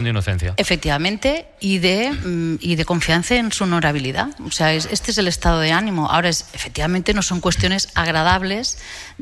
de inocencia. Efectivamente, y de confianza en su honorabilidad. O sea, este es el estado de ánimo. Ahora, efectivamente, no son cuestiones agradables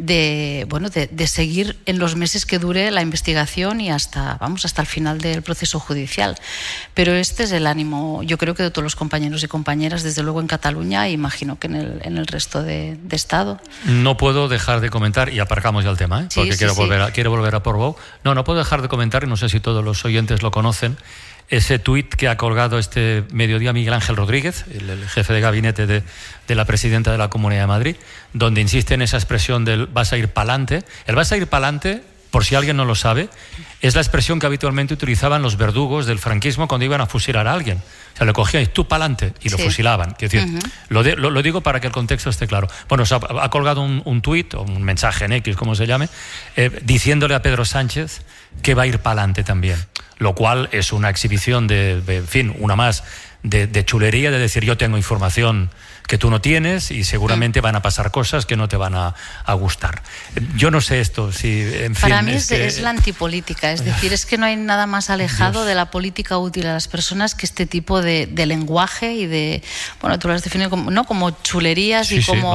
de seguir en los meses que dure la investigación y hasta el final del proceso judicial. Pero este es el ánimo, yo creo que de todos los compañeros y compañeras, desde luego en Cataluña, e imagino que en el resto de Estado. No puedo dejar de comentar, y aparcamos ya el tema, porque quiero volver a Portbou. No puedo dejar de comentar, y no sé si todos los oyentes lo conocen, ese tuit que ha colgado este mediodía Miguel Ángel Rodríguez, el jefe de gabinete de la presidenta de la Comunidad de Madrid, donde insiste en esa expresión del vas a ir pa'lante. El vas a ir pa'lante, por si alguien no lo sabe, es la expresión que habitualmente utilizaban los verdugos del franquismo cuando iban a fusilar a alguien. O sea, le cogían y tú pa'lante y lo fusilaban. Es decir, lo digo para que el contexto esté claro. Bueno, ha colgado un tuit, o un mensaje en X, como se llame, diciéndole a Pedro Sánchez que va a ir pa'lante también. Lo cual es una exhibición una más de chulería, de decir yo tengo información que tú no tienes y seguramente van a pasar cosas que no te van a gustar. Yo no sé esto, si en fin... Para mí es la antipolítica, es decir, es que no hay nada más alejado de la política útil a las personas que este tipo de lenguaje y de... Bueno, tú lo has definido como chulerías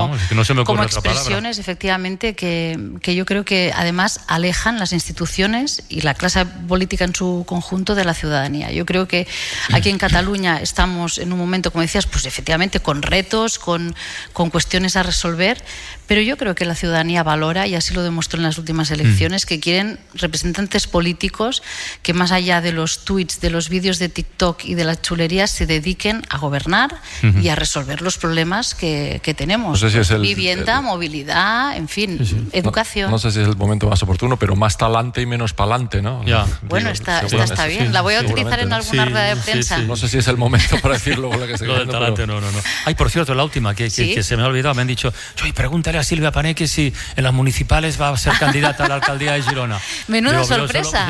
como expresiones, efectivamente, que yo creo que además alejan las instituciones y la clase política en su conjunto de la ciudadanía. Yo creo que aquí en Cataluña estamos en un momento, como decías, pues efectivamente con retos, con cuestiones a resolver, pero yo creo que la ciudadanía valora, y así lo demostró en las últimas elecciones, que quieren representantes políticos que más allá de los tweets, de los vídeos de TikTok y de las chulerías se dediquen a gobernar y a resolver los problemas que tenemos. No sé si es vivienda, movilidad, en fin, educación. No sé si es el momento más oportuno, pero más talante y menos pa'lante, ¿no? Ya. Bueno, esta está bien. La voy a utilizar en alguna rueda de prensa. No sé si es el momento para decirlo. Lo del talante, no. Ay, por cierto, la última, que se me ha olvidado, me han dicho, pregúntale a Silvia Paneque si en las municipales va a ser candidata a la alcaldía de Girona. Menuda sorpresa.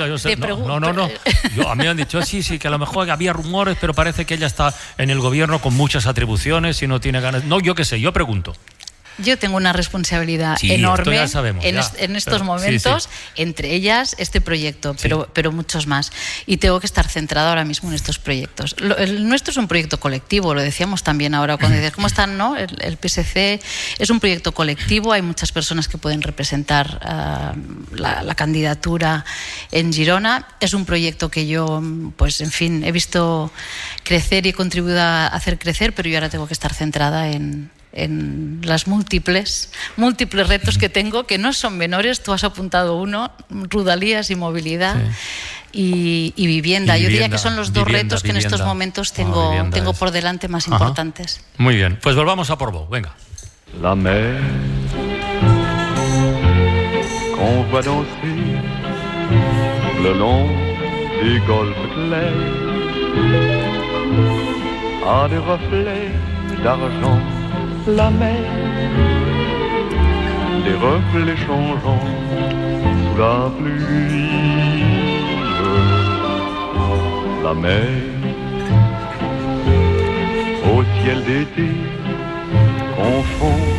A mí me han dicho, sí, que a lo mejor había rumores, pero parece que ella está en el gobierno con muchas atribuciones y no tiene ganas. No, yo qué sé, yo pregunto. Yo tengo una responsabilidad enorme en estos momentos, entre ellas este proyecto, pero muchos más. Y tengo que estar centrada ahora mismo en estos proyectos. El nuestro es un proyecto colectivo, lo decíamos también ahora cuando decías, ¿cómo están? ¿No? El PSC es un proyecto colectivo, hay muchas personas que pueden representar la candidatura en Girona. Es un proyecto que yo, pues en fin, he visto crecer y he contribuido a hacer crecer, pero yo ahora tengo que estar centrada en las múltiples retos que tengo, que no son menores. Tú has apuntado uno, Rodalies y movilidad y vivienda. Yo diría que son los dos retos que en estos momentos tengo por delante más importantes. Muy bien, pues volvamos a Portbou, venga. La mer qu'on voit danser le long du golfe clair a des reflets d'argent. La mer, des reflets changeants sous la pluie. La mer, au ciel d'été, confond